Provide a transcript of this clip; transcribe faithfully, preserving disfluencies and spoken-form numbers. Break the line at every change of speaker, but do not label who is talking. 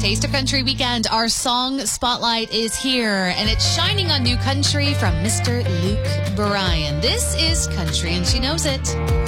Taste of Country weekend. Our song spotlight is here, and it's shining on new country from Mister Luke Bryan. This is country, and she knows it.